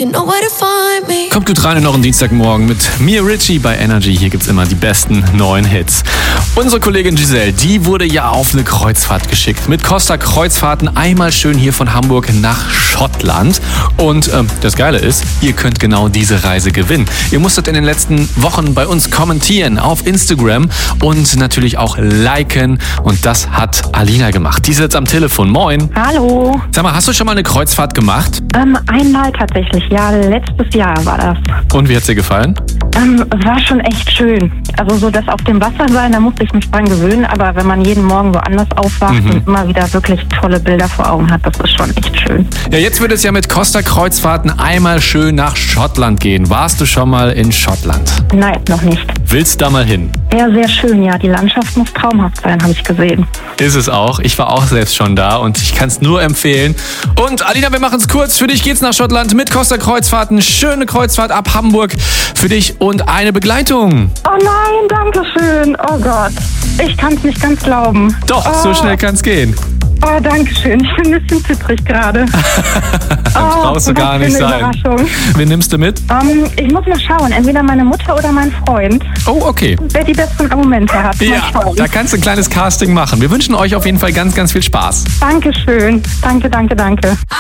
You know where to find me. Kommt gut rein in euren Dienstagmorgen mit mir, Richie, bei Energy. Hier gibt's immer die besten neuen Hits. Unsere Kollegin Giselle, die wurde ja auf eine Kreuzfahrt geschickt. Mit Costa Kreuzfahrten einmal schön hier von Hamburg nach Schottland. Und das Geile ist, ihr könnt genau diese Reise gewinnen. Ihr musstet in den letzten Wochen bei uns kommentieren auf Instagram und natürlich auch liken. Und das hat Alina gemacht. Die ist jetzt am Telefon. Moin. Hallo. Sag mal, hast du schon mal eine Kreuzfahrt gemacht? Einmal tatsächlich, ja, letztes Jahr war das. Und wie hat's dir gefallen? War schon echt schön. Also so das auf dem Wasser sein, da musste ich mich dran gewöhnen, aber wenn man jeden Morgen woanders aufwacht und immer wieder wirklich tolle Bilder vor Augen hat, das ist schon echt schön. Ja, jetzt wird es ja mit Costa Kreuzfahrten einmal schön nach Schottland gehen. Warst du schon mal in Schottland? Nein, noch nicht. Willst da mal hin? Ja, sehr schön, ja. Die Landschaft muss traumhaft sein, habe ich gesehen. Ist es auch. Ich war auch selbst schon da und ich kann es nur empfehlen. Und Alina, wir machen es kurz. Für dich geht's nach Schottland mit Costa Kreuzfahrten. Schöne Kreuzfahrt ab Hamburg für dich und eine Begleitung. Oh nein, danke schön. Oh Gott. Ich kann es nicht ganz glauben. Doch, so schnell kann es gehen. Oh, danke schön. Ich bin ein bisschen zittrig gerade. Brauchst du gar nicht sein. Überraschung. Wen nimmst du mit? Ich muss mal schauen. Entweder meine Mutter oder mein Freund. Oh, okay. Wer die besten Argumente hat. Mal Ja, schauen. da kannst du ein kleines Casting machen. Wir wünschen euch auf jeden Fall ganz, ganz viel Spaß. Dankeschön. Danke. I